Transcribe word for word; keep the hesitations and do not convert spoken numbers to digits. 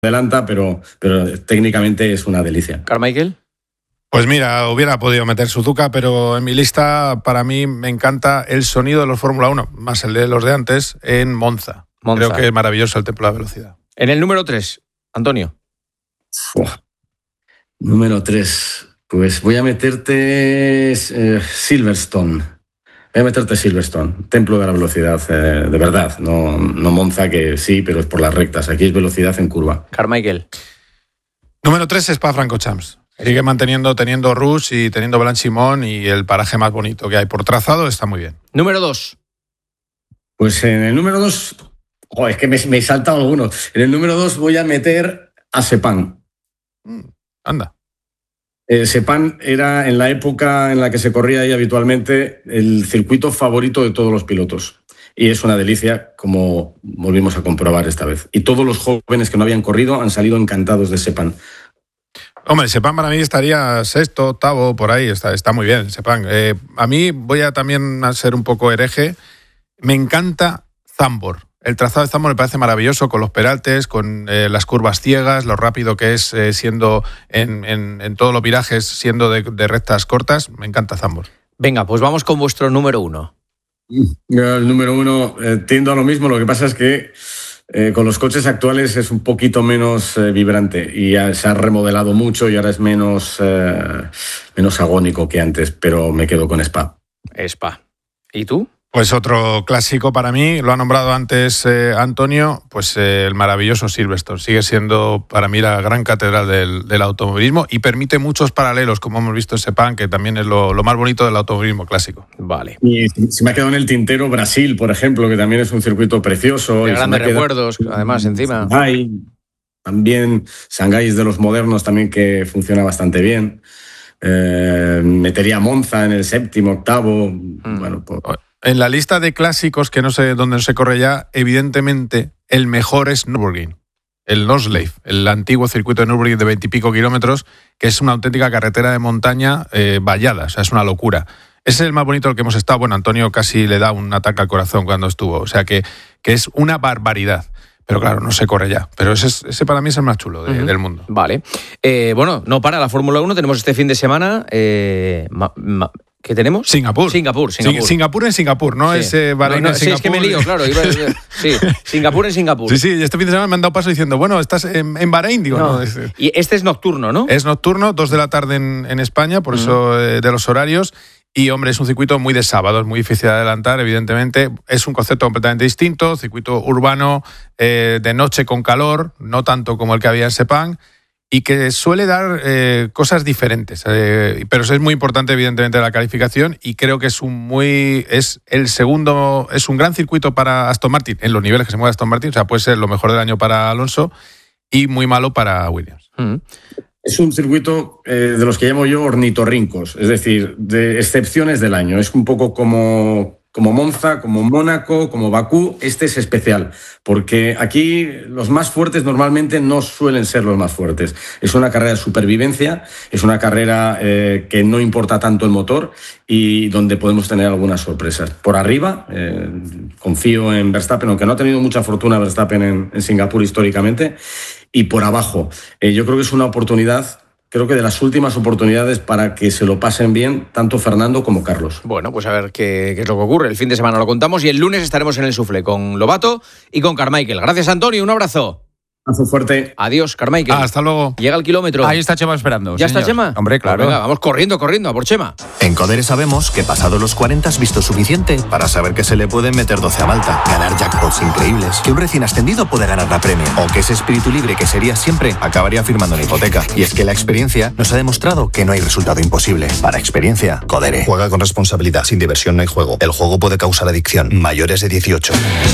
adelanta, pero, pero técnicamente es una delicia. Carmichael. Pues mira, hubiera podido meter Suzuka, pero en mi lista para mí me encanta el sonido de los Fórmula uno, más el de los de antes, en Monza. Monza. Creo que es maravilloso el Templo de la Velocidad. En el número tres, Antonio. Uf. Número tres, pues voy a meterte eh, Silverstone. Voy a meterte Silverstone, Templo de la Velocidad, eh, de verdad. No, no Monza, que sí, pero es por las rectas. Aquí es velocidad en curva. Carmichael. Número tres, Spa-Francorchamps. Sigue manteniendo, teniendo Rouge y teniendo Blanchimont, y el paraje más bonito que hay por trazado está muy bien. Número dos. Pues en el número dos, oh, es que me, me he saltado algunos. En el número dos voy a meter a Sepang. Mm, anda. Eh, Sepang era, en la época en la que se corría ahí habitualmente, el circuito favorito de todos los pilotos. Y es una delicia, como volvimos a comprobar esta vez. Y todos los jóvenes que no habían corrido han salido encantados de Sepang. Hombre, Sepang para mí estaría sexto, octavo, por ahí, está, está muy bien, Sepang. Eh, a mí voy a también a ser un poco hereje. Me encanta Zandvoort. El trazado de Zandvoort me parece maravilloso, con los peraltes, con eh, las curvas ciegas, lo rápido que es eh, siendo en, en, en todos los virajes, siendo de, de rectas cortas. Me encanta Zandvoort. Venga, pues vamos con vuestro número uno. El número uno, eh, tiendo a lo mismo, lo que pasa es que Eh, con los coches actuales es un poquito menos eh, vibrante y ya se ha remodelado mucho y ahora es menos, eh, menos agónico que antes, pero me quedo con Spa. Spa. ¿Y tú? Pues otro clásico para mí, lo ha nombrado antes eh, Antonio, pues eh, el maravilloso Silverstone. Sigue siendo para mí la gran catedral del, del automovilismo y permite muchos paralelos, como hemos visto en Sepang, que también es lo, lo más bonito del automovilismo clásico. Vale. Y se me ha quedado en el tintero Brasil, por ejemplo, que también es un circuito precioso. De y grandes recuerdos, además, encima. Shanghái, también Shanghái es de los modernos también que funciona bastante bien. Eh, metería Monza en el séptimo, octavo. Mm. Bueno, pues... En la lista de clásicos, que no sé dónde se corre ya, evidentemente el mejor es Nürburgring, el Nordschleife, el antiguo circuito de Nürburgring de veintipico kilómetros, que es una auténtica carretera de montaña eh, vallada, o sea, es una locura. Ese es el más bonito del que hemos estado. Bueno, Antonio casi le da un ataque al corazón cuando estuvo, o sea, que, que es una barbaridad. Pero claro, no se corre ya. Pero ese, ese para mí es el más chulo de, uh-huh. del mundo. Vale. Eh, bueno, no para la Fórmula uno. Tenemos este fin de semana... Eh, ma, ma, ¿Qué tenemos? Singapur. Singapur, Singapur. Singapur en Singapur, no sí. es eh, Bahrein no, no, en Singapur. Sí, es que me lío, claro. Iba a, sí, Singapur en Singapur. Sí, sí, este fin de semana me han dado paso diciendo, bueno, estás en, en Bahrein, digo. No. No, es, y este es nocturno, ¿no? Es nocturno, dos de la tarde en, en España, por uh-huh. eso eh, de los horarios. Y, hombre, es un circuito muy de sábado, es muy difícil de adelantar, evidentemente. Es un concepto completamente distinto, circuito urbano, eh, de noche con calor, no tanto como el que había en Sepang, y que suele dar eh, cosas diferentes. Eh, pero es muy importante, evidentemente, la calificación, y creo que es un muy es el segundo, es un gran circuito para Aston Martin, en los niveles que se mueve Aston Martin, o sea, puede ser lo mejor del año para Alonso y muy malo para Williams. Mm. Es un circuito eh, de los que llamo yo ornitorrincos, es decir, de excepciones del año. Es un poco como, como Monza, como Mónaco, como Bakú. Este es especial, porque aquí los más fuertes normalmente no suelen ser los más fuertes. Es una carrera de supervivencia, es una carrera eh, que no importa tanto el motor y donde podemos tener algunas sorpresas. Por arriba, eh, confío en Verstappen, aunque no ha tenido mucha fortuna Verstappen en, en Singapur históricamente. Y por abajo, eh, yo creo que es una oportunidad, creo que de las últimas oportunidades para que se lo pasen bien tanto Fernando como Carlos. Bueno, pues a ver qué, qué es lo que ocurre. El fin de semana lo contamos y el lunes estaremos en el Suflé con Lobato y con Carmichael. Gracias, Antonio, un abrazo. Abrazo fuerte. Adiós, Carmichael. Ah, hasta luego. Llega el kilómetro. Ahí está Chema esperando. ¿Ya señor. está Chema? Hombre, claro. Pues venga, vamos corriendo, corriendo, a por Chema. En Codere sabemos que pasado los cuarenta has visto suficiente para saber que se le pueden meter doce a Malta, ganar jackpots increíbles, que un recién ascendido puede ganar la Premier, o que ese espíritu libre que sería siempre acabaría firmando una hipoteca. Y es que la experiencia nos ha demostrado que no hay resultado imposible. Para experiencia, Codere. Juega con responsabilidad. Sin diversión no hay juego. El juego puede causar adicción. Mayores de dieciocho.